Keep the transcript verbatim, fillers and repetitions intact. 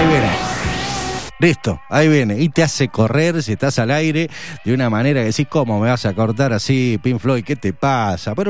ahí viene. Listo, ahí viene. Y te hace correr si estás al aire de una manera que decís, ¿cómo me vas a cortar así, Pink Floyd? ¿Qué te pasa? Pero